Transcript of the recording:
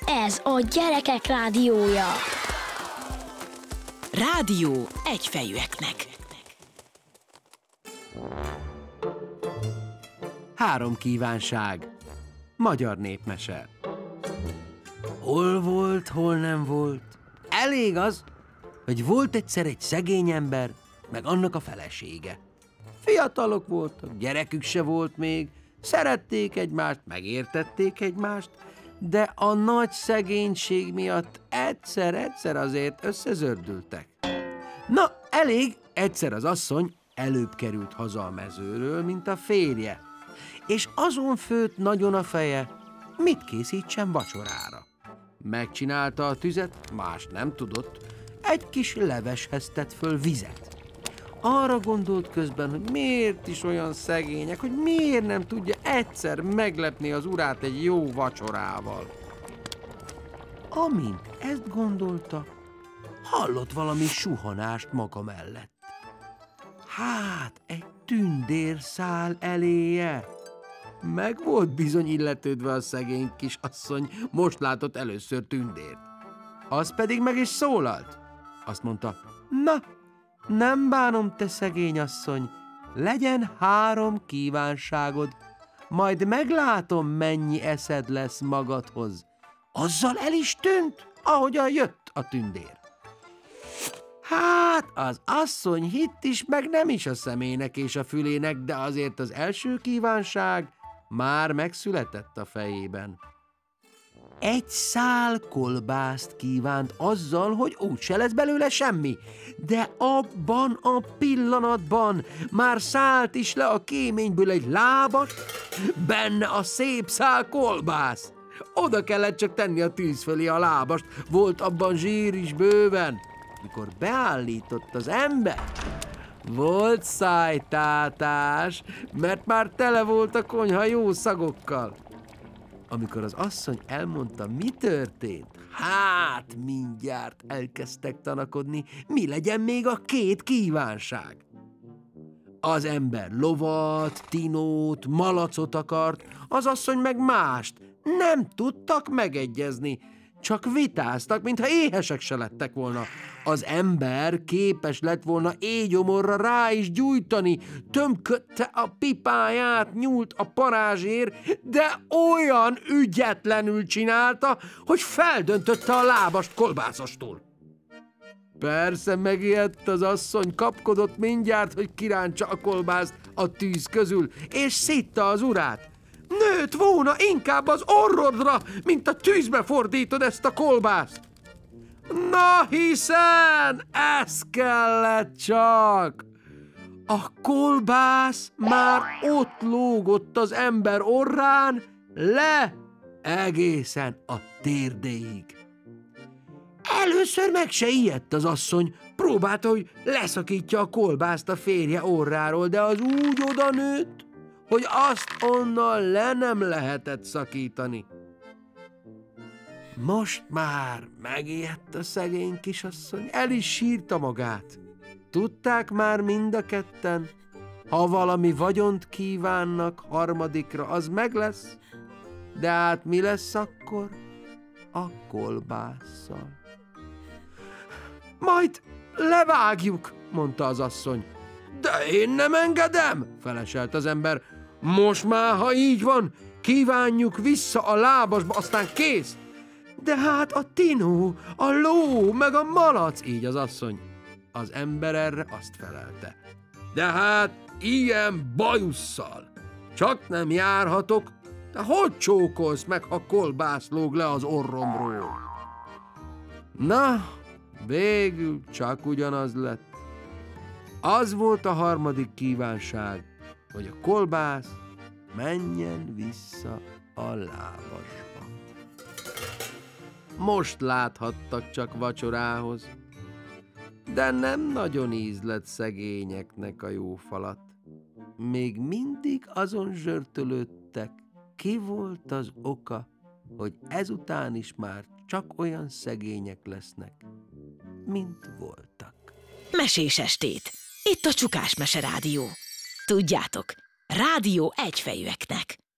Ez a Gyerekek Rádiója. Rádió egyfejűeknek. 3 kívánság. Magyar népmese. Hol volt, hol nem volt? Elég az, hogy volt egyszer egy szegény ember, meg annak a felesége. Fiatalok voltak, gyerekük se volt még, szerették egymást, megértették egymást, de a nagy szegénység miatt egyszer azért összezördültek. Na, elég, egyszer az asszony előbb került haza a mezőről, mint a férje, és azon főtt nagyon a feje, mit készítsen vacsorára. Megcsinálta a tüzet, más nem tudott, egy kis leveshez tett föl vizet. Arra gondolt közben, hogy miért is olyan szegények, hogy miért nem tudja egyszer meglepni az urát egy jó vacsorával. Amint ezt gondolta, hallott valami suhanást maga mellett. Hát, egy tündér száll eléje. Meg volt bizony illetődve a szegény kis asszony, most látott először tündért. Az pedig meg is szólalt. Azt mondta, na, nem bánom, te szegény asszony, legyen 3 kívánságod, majd meglátom, mennyi eszed lesz magadhoz. Azzal el is tűnt, ahogyan jött a tündér. Hát, az asszony hitt is, meg nem is a szemének és a fülének, de azért az első kívánság már megszületett a fejében. Egy szál kolbászt kívánt azzal, hogy úgyse lesz belőle semmi, de abban a pillanatban már szállt is le a kéményből egy lábas, benne a szép szál kolbász. Oda kellett csak tenni a tűz fölé a lábast, volt abban zsír is bőven. Mikor beállított az ember, volt szájtátás, mert már tele volt a konyha jó szagokkal. Amikor az asszony elmondta, mi történt, hát mindjárt elkezdtek tanakodni, mi legyen még a 2 kívánság. Az ember lovat, tinót, malacot akart, az asszony meg mást. Nem tudtak megegyezni, csak vitáztak, mintha éhesek se lettek volna. Az ember képes lett volna éjgyomorra rá is gyújtani, tömködte a pipáját, nyúlt a parázsér, de olyan ügyetlenül csinálta, hogy feldöntötte a lábast kolbászostól. Persze megijedt az asszony, kapkodott mindjárt, hogy kirántsa a kolbászt a tűz közül, és szitta az urát. Nőtt volna inkább az orrodra, mint a tűzbe fordítod ezt a kolbászt. Na hiszen, ez kellett csak. A kolbász már ott lógott az ember orrán, le egészen a térdéig. Először meg se ijedt az asszony, próbálta, hogy leszakítja a kolbászt a férje orráról, de az úgy oda nőtt, hogy azt onnan le nem lehetett szakítani. Most már megijedt a szegény kisasszony, el is sírta magát. Tudták már mind a ketten, ha valami vagyont kívánnak harmadikra, az meg lesz, de hát mi lesz akkor? A kolbásszal. Majd levágjuk, mondta az asszony. De én nem engedem, feleselt az ember. Most már, ha így van, kívánjuk vissza a lábasba, aztán kész. De hát a tinó, a ló, meg a malac, így az asszony. Az ember erre azt felelte. De hát ilyen bajusszal csak nem járhatok, de hogy csókolsz meg, ha kolbász lóg le az orromról? Na, végül csak ugyanaz lett. Az volt a 3. kívánság, hogy a kolbász menjen vissza a lábasba. Most láthattak csak vacsorához, de nem nagyon ízlett szegényeknek a jó falat. Még mindig azon zsörtölődtek, ki volt az oka, hogy ezután is már csak olyan szegények lesznek, mint voltak. Mesés estét. Itt a Csukás Mese Rádió. Tudjátok, rádió egyfejűeknek.